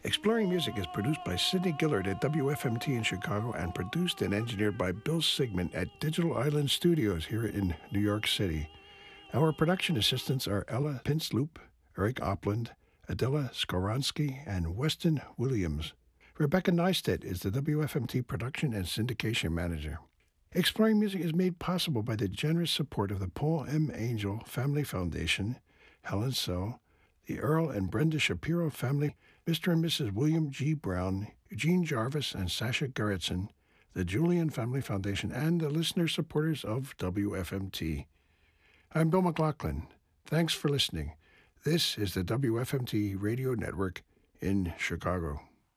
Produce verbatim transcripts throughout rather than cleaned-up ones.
Exploring Music is produced by Sidney Gillard at W F M T in Chicago and produced and engineered by Bill Sigmund at Digital Island Studios here in New York City. Our production assistants are Ella Pinsloop, Eric Opland, Adela Skoronsky, and Weston Williams. Rebecca Neistat is the W F M T production and syndication manager. Exploring Music is made possible by the generous support of the Paul M. Angel Family Foundation, Helen So, the Earl and Brenda Shapiro family, Mister and Missus William G. Brown, Eugene Jarvis, and Sasha Gerritsen, the Julian Family Foundation, and the listener supporters of W F M T. I'm Bill McLaughlin. Thanks for listening. This is the W F M T Radio Network in Chicago.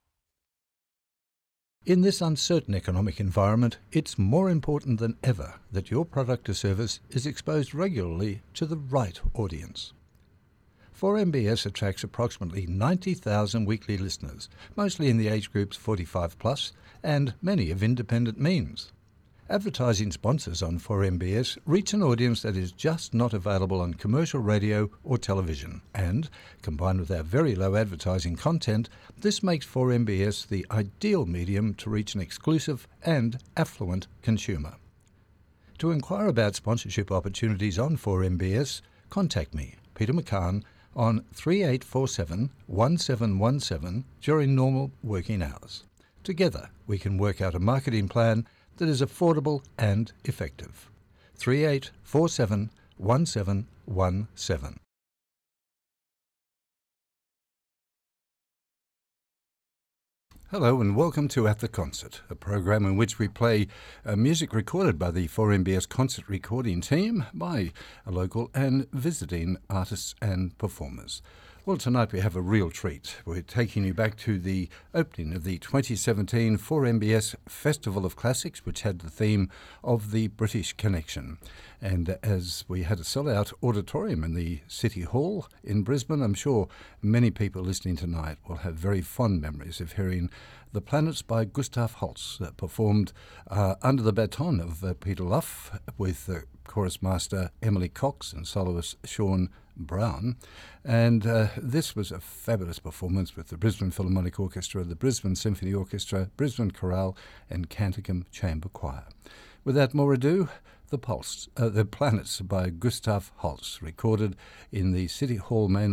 In this uncertain economic environment, it's more important than ever that your product or service is exposed regularly to the right audience. four M B S attracts approximately ninety thousand weekly listeners, mostly in the age groups forty-five plus, and many of independent means. Advertising sponsors on four M B S reach an audience that is just not available on commercial radio or television, and, combined with our very low advertising content, this makes four M B S the ideal medium to reach an exclusive and affluent consumer. To inquire about sponsorship opportunities on four M B S, contact me, Peter McCann, on three eight four seven, one seven one seven during normal working hours. Together, we can work out a marketing plan that is affordable and effective. three eight four seven, one seven one seven. Hello and welcome to At the Concert, a program in which we play uh, music recorded by the four M B S concert recording team by uh, local and visiting artists and performers. Well, tonight we have a real treat. We're taking you back to the opening of the twenty seventeen four M B S Festival of Classics, which had the theme of the British Connection. And as we had a sellout auditorium in the City Hall in Brisbane, I'm sure many people listening tonight will have very fond memories of hearing The Planets by Gustav Holst, uh, performed uh, under the baton of uh, Peter Luff with uh, chorus master Emily Cox and soloist Sean Brown. And uh, this was a fabulous performance with the Brisbane Philharmonic Orchestra, the Brisbane Symphony Orchestra, Brisbane Chorale and Canticum Chamber Choir. Without more ado, The Pulse, uh, The Planets by Gustav Holst, recorded in the City Hall main